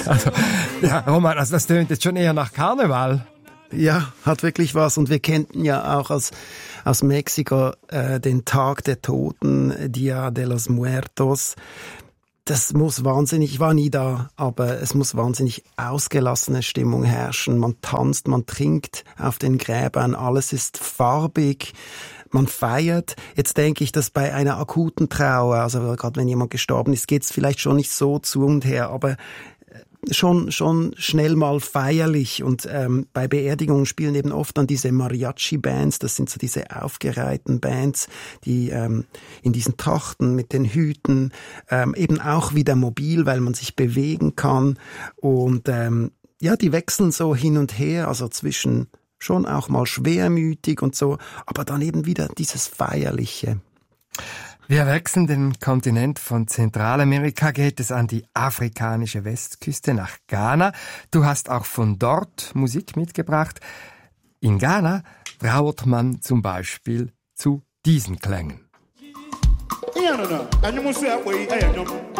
Also, ja, Roman, also das tönt jetzt schon eher nach Karneval. Ja, hat wirklich was. Und wir kennten ja auch aus Mexiko den Tag der Toten, Dia de los Muertos. Das muss wahnsinnig, ich war nie da, aber es muss wahnsinnig ausgelassene Stimmung herrschen. Man tanzt, man trinkt auf den Gräbern, alles ist farbig. Man feiert. Jetzt denke ich, dass bei einer akuten Trauer, also gerade wenn jemand gestorben ist, geht's vielleicht schon nicht so zu und her, aber schon schnell mal feierlich. Und bei Beerdigungen spielen eben oft dann diese Mariachi-Bands, das sind so diese aufgereihten Bands, die in diesen Trachten mit den Hüten eben auch wieder mobil, weil man sich bewegen kann. Und ja, die wechseln so hin und her, also zwischen schon auch mal schwermütig und so, aber dann eben wieder dieses Feierliche. Wir wechseln den Kontinent. Von Zentralamerika geht es an die afrikanische Westküste nach Ghana. Du hast auch von dort Musik mitgebracht. In Ghana trauert man zum Beispiel zu diesen Klängen.